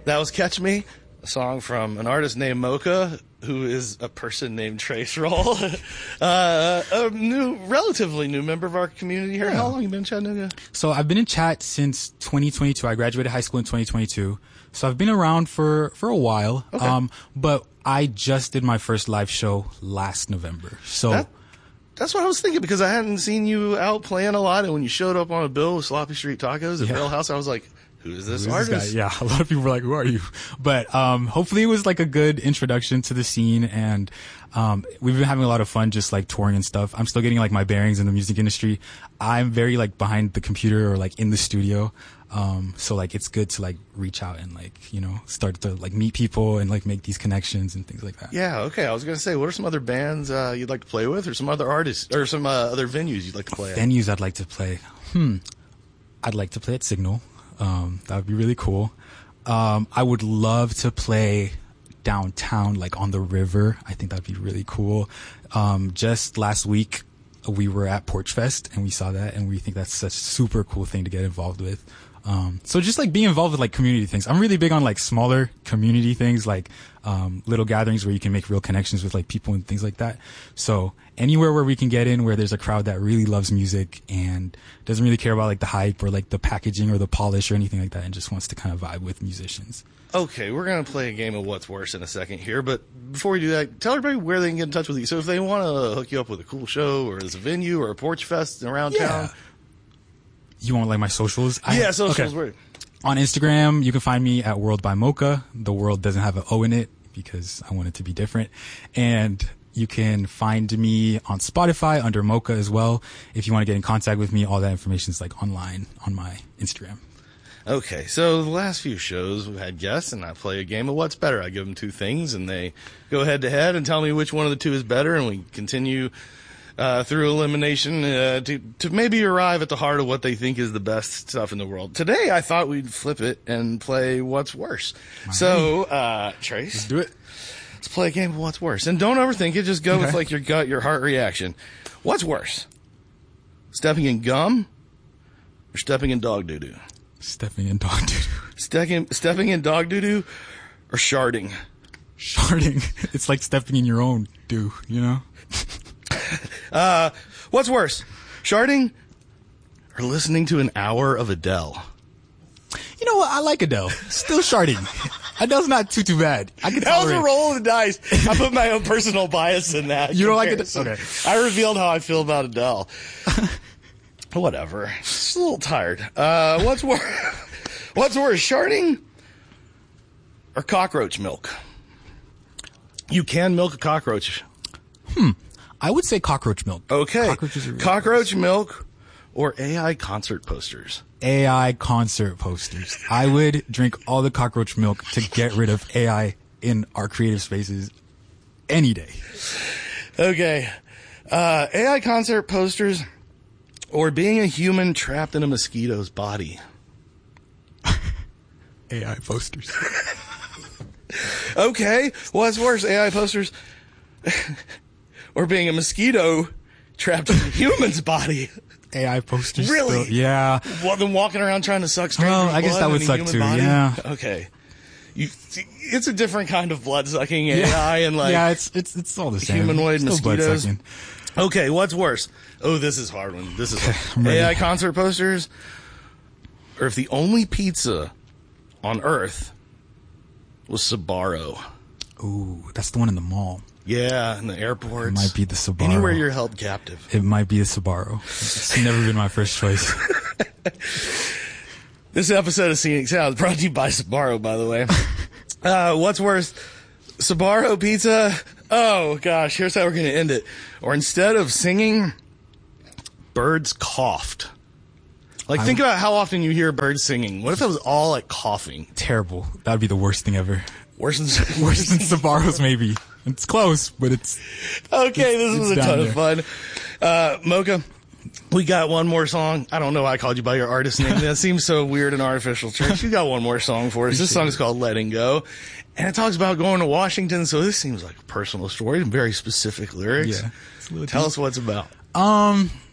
That was Catch Me, a song from an artist named Mocha, who is a person named Trace Roll. A relatively new member of our community here. Yeah. How long have you been in Chattanooga? So I've been in chat since 2022. I graduated high school in 2022. So I've been around for a while. Okay. But I just did my first live show last November. So That's what I was thinking, because I hadn't seen you out playing a lot, and when you showed up on a bill with Sloppy Street Tacos at Rail House, I was like, who is this artist? Yeah, a lot of people were like, who are you? But hopefully it was like a good introduction to the scene, and we've been having a lot of fun just like touring and stuff. I'm still getting like my bearings in the music industry. I'm very like behind the computer or like in the studio. So like it's good to like reach out and like, you know, start to like meet people and like make these connections and things like that. Yeah, okay. I was going to say, what are some other bands you'd like to play with, or some other artists, or some other venues you'd like to play at? Venues I'd like to play. I'd like to play at Signal. That would be really cool. I would love to play downtown, like on the river. I think that'd be really cool. Just last week, we were at Porch Fest and we saw that, and we think that's such a super cool thing to get involved with. So just like being involved with like community things. I'm really big on like smaller community things, like little gatherings where you can make real connections with like people and things like that. So anywhere where we can get in, where there's a crowd that really loves music and doesn't really care about like the hype or like the packaging or the polish or anything like that, and just wants to kind of vibe with musicians. Okay, we're going to play a game of What's Worse in a second here, but before we do that, tell everybody where they can get in touch with you. So if they want to hook you up with a cool show, or as a venue, or a Porch Fest around town. You want like my socials? Socials. Okay. Where? On Instagram, you can find me at World by Mocha. The world doesn't have an O in it because I want it to be different. And you can find me on Spotify under Mocha as well. If you want to get in contact with me, all that information is like online on my Instagram. Okay, so the last few shows we've had guests, and I play a game of What's Better. I give them two things, and they go head to head and tell me which one of the two is better, and we continue through elimination to maybe arrive at the heart of what they think is the best stuff in the world. Today, I thought we'd flip it and play What's Worse. So, Trace, Let's do it. Let's play a game of What's Worse. And don't overthink it. Just go with like your gut, your heart reaction. What's worse? Stepping in gum or stepping in dog doo-doo? Stepping in dog doo-doo. Stepping in dog doo-doo or sharding? Sharding. It's like stepping in your own doo, you know? What's worse? Sharding or listening to an hour of Adele? You know what? I like Adele. Still sharding. Adele's not too bad. I can That was tolerate a roll of the dice. I put my own personal bias in that. You don't like it? Okay. I revealed how I feel about Adele. Whatever. Just a little tired. What's worse? What's worse, sharding or cockroach milk? You can milk a cockroach. I would say cockroach milk. Okay. Cockroaches are really Cockroach milk or AI concert posters? AI concert posters. I would drink all the cockroach milk to get rid of AI in our creative spaces any day. Okay. AI concert posters or being a human trapped in a mosquito's body? AI posters. Okay. What's worse, AI posters or being a mosquito trapped in a human's body? AI posters. Really? Still, yeah. Well, then walking around trying to suck strangers' Well, I guess blood that would in a suck human too, body? yeah. Okay. It's a different kind of blood sucking AI and like yeah, it's all the same. humanoid Still mosquitoes. blood-sucking. Okay, what's worse? Oh, this is a hard one. This is I'm ready. AI concert posters, or if the only pizza on Earth was Sbarro. Ooh, that's the one in the mall. Yeah, in the airports. It might be the Sbarro. Anywhere you're held captive. It might be the Sbarro. It's never been my first choice. This episode of Scenic Sounds brought to you by Sbarro, by the way. What's worse? Sbarro pizza? Oh, gosh, here's how we're going to end it. Or instead of singing, birds coughed. Like, think about how often you hear birds singing. What if it was all like coughing? Terrible. That would be the worst thing ever. Worse than Sbarro's maybe. It's close, but it's... Okay, this was a ton of fun. Mocha, we got one more song. I don't know why I called you by your artist name. That seems so weird and artificial. Church, you got one more song for us. This song's called Letting Go. And it talks about going to Washington, so this seems like a personal story, very specific lyrics. Yeah. Tell us what it's about.